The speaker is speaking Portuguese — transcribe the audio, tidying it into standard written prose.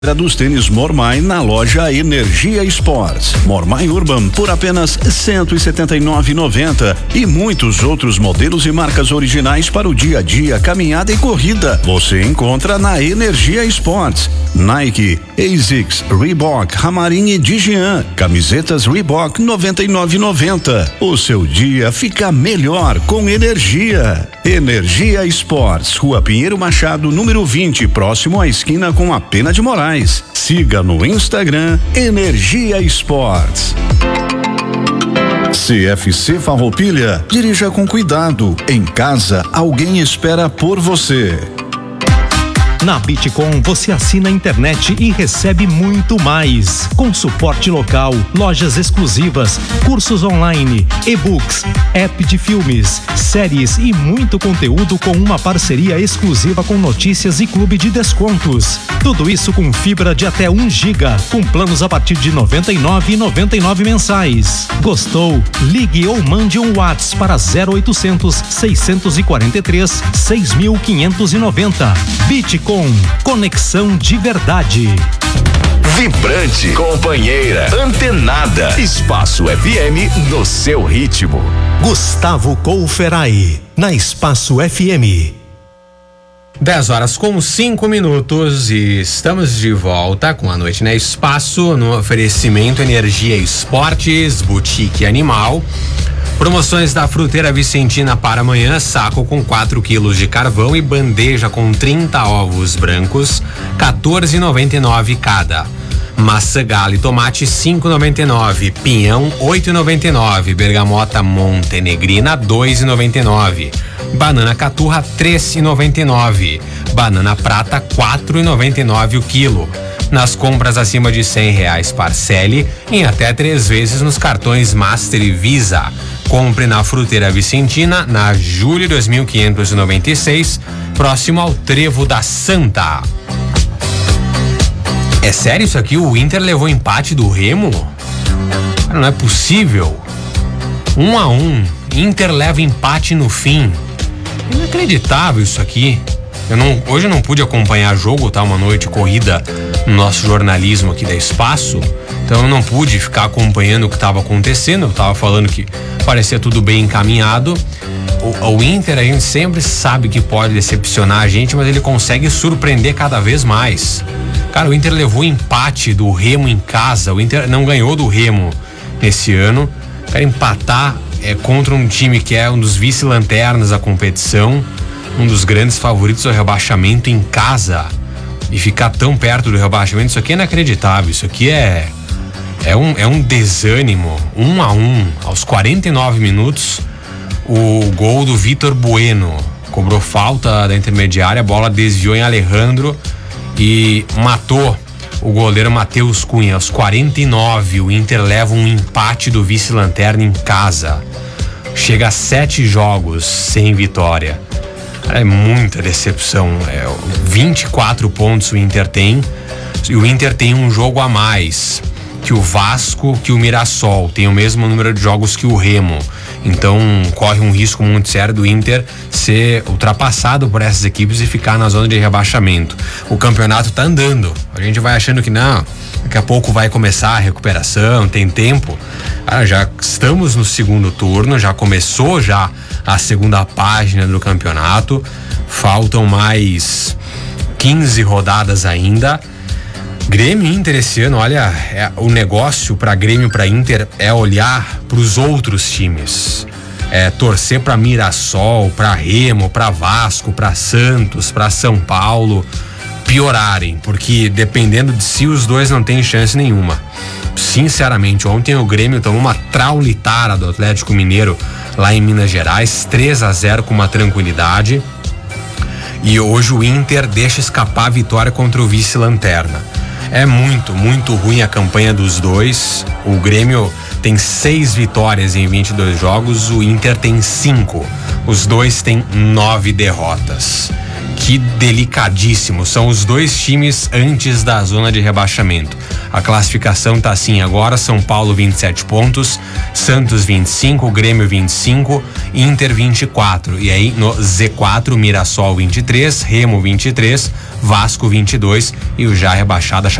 Dos tênis Mormai na loja Energia Sports. Mormai Urban por apenas R$179,90 e muitos outros modelos e marcas originais para o dia a dia, caminhada e corrida. Você encontra na Energia Sports. Nike, ASICS, Reebok, Ramarin e Digian. Camisetas Reebok R$99,90. O seu dia fica melhor com energia. Energia Sports, Rua Pinheiro Machado, número 20, próximo à esquina com a Pena de Moraes. Siga no Instagram Energia Sports. CFC Farroupilha, dirija com cuidado. Em casa, alguém espera por você. Na Bitcom você assina a internet e recebe muito mais. Com suporte local, lojas exclusivas, cursos online, e-books, app de filmes, séries e muito conteúdo com uma parceria exclusiva com notícias e clube de descontos. Tudo isso com fibra de até 1 GB, com planos a partir de R$ 99,99 mensais. Gostou? Ligue ou mande um WhatsApp para 0800 643 6590. Bitcom. Conexão de verdade. Vibrante, companheira, antenada. Espaço FM no seu ritmo. Gustavo Couferai, na Espaço FM. 10h05 e estamos de volta com a Noite na Espaço, no oferecimento Energia Esportes, Boutique Animal. Promoções da Fruteira Vicentina para amanhã: saco com 4 quilos de carvão e bandeja com 30 ovos brancos, R$14,99 cada. Maçã gala e tomate 5,99, pinhão 8,99, bergamota montenegrina 2,99, banana caturra 3,99, banana prata 4,99 o quilo. Nas compras acima de R$100, parcele em até 3 vezes nos cartões Master e Visa. Compre na Fruteira Vicentina, na Júlio 2596, próximo ao Trevo da Santa. É sério isso aqui? O Inter levou empate do Remo? Cara, não é possível. 1-1, Inter leva empate no fim. Inacreditável isso aqui. Hoje eu não pude acompanhar jogo, tá? Uma noite corrida no nosso jornalismo aqui da Espaço. Então eu não pude ficar acompanhando o que estava acontecendo. Eu tava falando que parecia tudo bem encaminhado. O Inter, a gente sempre sabe que pode decepcionar a gente, mas ele consegue surpreender cada vez mais. Cara, o Inter levou empate do Remo em casa. O Inter não ganhou do Remo nesse ano. Quer empatar contra um time que é um dos vice-lanternas da competição, um dos grandes favoritos ao rebaixamento em casa, e ficar tão perto do rebaixamento. Isso aqui é inacreditável. Isso aqui é um desânimo. 1-1 aos 49 minutos. O gol do Vitor Bueno cobrou falta da intermediária, a bola desviou em Alejandro e matou o goleiro Matheus Cunha. Aos 49, o Inter leva um empate do vice-lanterna em casa. Chega a 7 jogos sem vitória. É muita decepção. 24 pontos o Inter tem, e o Inter tem um jogo a mais que o Vasco, que o Mirassol, tem o mesmo número de jogos que o Remo. Então corre um risco muito sério do Inter ser ultrapassado por essas equipes e ficar na zona de rebaixamento. O campeonato tá andando, a gente vai achando que não, daqui a pouco vai começar a recuperação, tem tempo. Já estamos no segundo turno, já começou já a segunda página do campeonato, faltam mais 15 rodadas ainda. Grêmio e Inter esse ano, olha, o negócio para Grêmio, para Inter é olhar para os outros times, torcer para Mirassol, para Remo, para Vasco, para Santos, para São Paulo piorarem, porque dependendo de si, os dois não têm chance nenhuma. Sinceramente, ontem o Grêmio tomou uma traulitada do Atlético Mineiro lá em Minas Gerais, 3-0 com uma tranquilidade, e hoje o Inter deixa escapar a vitória contra o vice-lanterna. É muito, muito ruim a campanha dos dois. O Grêmio tem 6 vitórias em 22 jogos, o Inter tem 5. Os dois têm 9 derrotas. Que delicadíssimo. São os dois times antes da zona de rebaixamento. A classificação tá assim agora: São Paulo 27 pontos, Santos 25, Grêmio 25, Inter 24. E aí no Z4, Mirassol 23, Remo 23, Vasco 22 e o já rebaixado